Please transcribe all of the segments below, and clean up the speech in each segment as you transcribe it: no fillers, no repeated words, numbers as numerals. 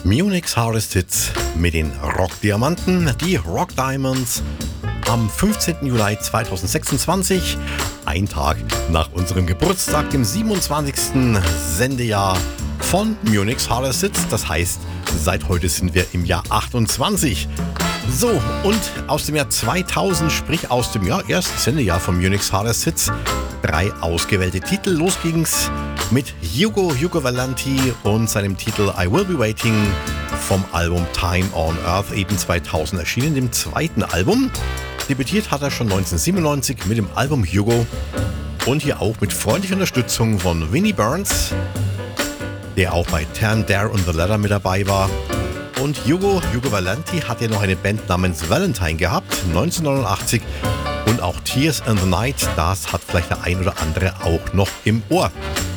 Munich's Hardest Hits mit den Rock-Diamanten, die Rock Diamonds, am 15. Juli 2026, ein Tag nach unserem Geburtstag, dem 27. Sendejahr von Munich's Hardest Hits. Das heißt, seit heute sind wir im Jahr 28. So, und aus dem Jahr 2000, sprich aus dem ersten Sendejahr von Munich's Hardest Hits, 3 ausgewählte Titel. Los ging's mit Hugo Valenti und seinem Titel I Will Be Waiting vom Album Time on Earth, eben 2000 erschienen, dem zweiten Album. Debütiert hat er schon 1997 mit dem Album Hugo und hier auch mit freundlicher Unterstützung von Vinnie Burns, der auch bei Tan, Dare und The Ladder mit dabei war. Und Hugo Valenti hat ja noch eine Band namens Valentine gehabt, 1989. Und auch Tears in the Night, das hat vielleicht der ein oder andere auch noch im Ohr.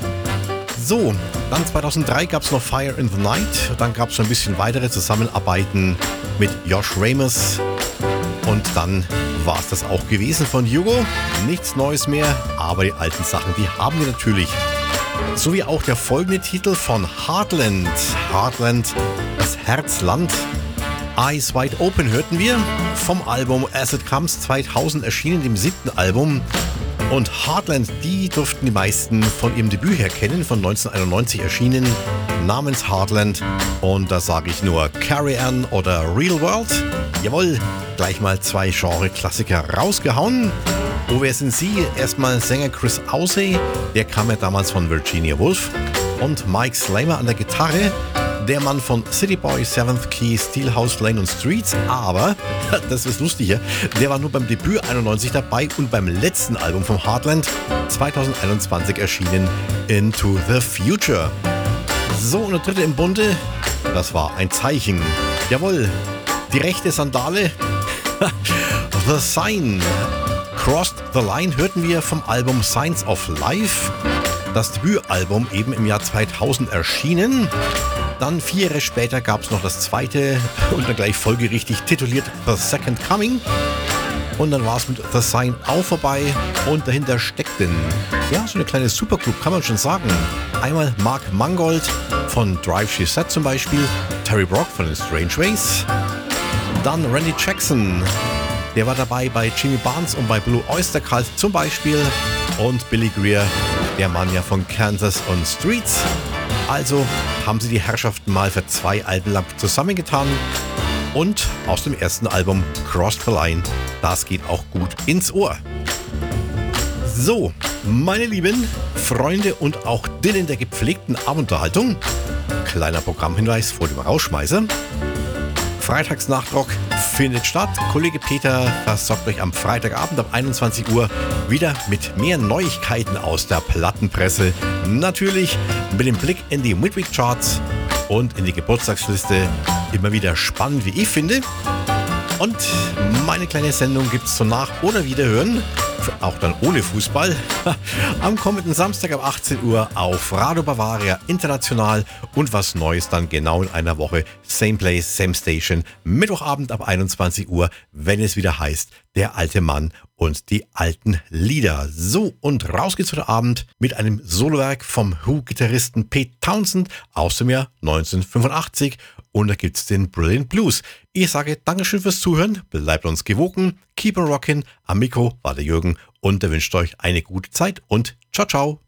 So, dann 2003 gab es noch Fire in the Night. Dann gab es so ein bisschen weitere Zusammenarbeiten mit Josh Ramus. Und dann war es das auch gewesen von Hugo. Nichts Neues mehr, aber die alten Sachen, die haben wir natürlich. So wie auch der folgende Titel von Heartland. Heartland, das Herzland. Eyes Wide Open hörten wir vom Album As It Comes 2000 erschienen, dem 7. Album. Und Heartland, die durften die meisten von ihrem Debüt her kennen, von 1991 erschienen, namens Heartland. Und da sage ich nur Carry On oder Real World. Jawohl, gleich mal 2 Genre-Klassiker rausgehauen. Wo wer sind Sie? Erstmal Sänger Chris Aussey, der kam ja damals von Virginia Woolf. Und Mike Slamer an der Gitarre. Der Mann von City Boy, 7th Key, Steelhouse Lane und Streets, aber, das ist lustig hier, der war nur beim Debüt 91 dabei und beim letzten Album vom Heartland 2021 erschienen, Into the Future. So, und der dritte im Bunde, das war ein Zeichen. Jawohl, die rechte Sandale, The Sign. Crossed the Line hörten wir vom Album Signs of Life, das Debütalbum eben im Jahr 2000 erschienen. Dann 4 Jahre später gab es noch das zweite und dann gleich folgerichtig tituliert The Second Coming. Und dann war es mit The Sign auch vorbei und dahinter steckten, ja, so eine kleine Supergroup, kann man schon sagen. Einmal Mark Mangold von Drive She Said zum Beispiel, Terry Brock von den Strange Ways, dann Randy Jackson, der war dabei bei Jimmy Barnes und bei Blue Oyster Cult zum Beispiel, und Billy Greer, der Mann ja von Kansas und Streets. Also haben sie die Herrschaften mal für 2 Alben lang zusammengetan. Und aus dem ersten Album Crossed the Line, das geht auch gut ins Ohr. So, meine lieben Freunde und auch Dillen der gepflegten Abendunterhaltung. Kleiner Programmhinweis vor dem Rausschmeißer. Freitagsnachtrock findet statt. Kollege Peter versorgt euch am Freitagabend ab 21 Uhr wieder mit mehr Neuigkeiten aus der Plattenpresse. Natürlich mit dem Blick in die Midweek Charts und in die Geburtstagsliste. Immer wieder spannend, wie ich finde. Und meine kleine Sendung gibt es zum Nach- oder Wiederhören, auch dann ohne Fußball, am kommenden Samstag ab 18 Uhr auf Radio Bavaria International, und was Neues dann genau in einer Woche, same place, same station, Mittwochabend ab 21 Uhr, wenn es wieder heißt, der alte Mann und die alten Lieder. So, und raus geht's heute Abend mit einem Solowerk vom Who-Gitarristen Pete Townsend aus dem Jahr 1985. Und da gibt's den Brilliant Blues. Ich sage Dankeschön fürs Zuhören, bleibt uns gewogen, keep on rockin'. Am Mikro war der Jürgen und der wünscht euch eine gute Zeit und ciao, ciao.